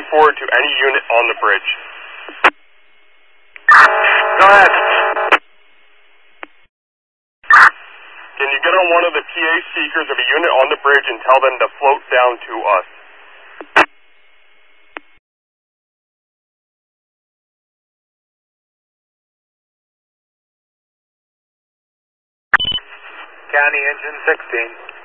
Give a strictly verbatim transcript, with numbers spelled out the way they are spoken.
forward to any unit on the bridge. Go ahead. Can you get on one of the P A speakers of a unit on the bridge and tell them to float down to us? County Engine sixteen.